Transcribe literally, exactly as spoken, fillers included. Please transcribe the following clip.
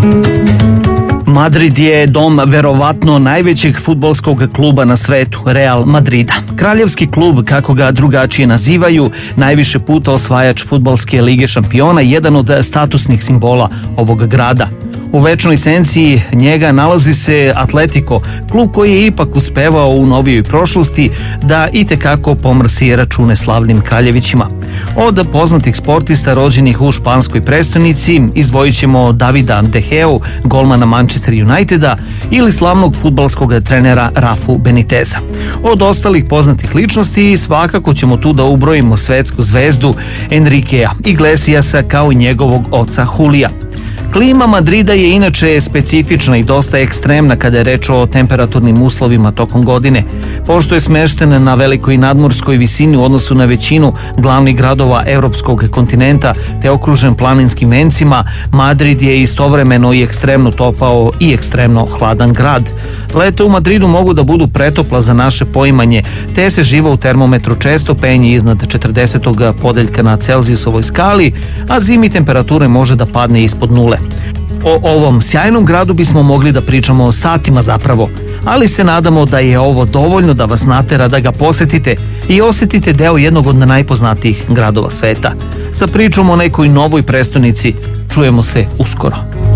Madrid je dom verovatno najvećeg fudbalskog kluba na svetu, Real Madrida. Kraljevski klub, kako ga drugačije nazivaju, najviše puta osvajač fudbalske lige šampiona, jedan od statusnih simbola ovog grada. U večnoj senciji njega nalazi se Atletico, klub koji je ipak uspevao u novijoj prošlosti da itekako pomrsi račune slavnim kraljevićima. Od poznatih sportista rođenih u španskoj prestonici izdvojit ćemo Davida De Geu, golmana Manchester Uniteda, ili slavnog fudbalskog trenera Rafu Beniteza. Od ostalih poznatih ličnosti svakako ćemo tu da ubrojimo svetsku zvezdu Enriquea Iglesiasa kao i njegovog oca Julija. Klima Madrida je inače specifična i dosta ekstremna kada je reč o temperaturnim uslovima tokom godine. Pošto je smešten na velikoj nadmorskoj visini u odnosu na većinu glavnih gradova evropskog kontinenta te okružen planinskim vencima, Madrid je istovremeno i ekstremno topao i ekstremno hladan grad. Leta u Madridu mogu da budu pretopla za naše poimanje, te se živa u termometru često penje iznad četrdesetog podeljka na Celzijusovoj skali, a zimi temperature može da padne ispod nule. O ovom sjajnom gradu bismo mogli da pričamo satima zapravo, ali se nadamo da je ovo dovoljno da vas natera da ga posetite i osetite deo jednog od najpoznatijih gradova sveta. Sa pričom o nekoj novoj prestonici čujemo se uskoro.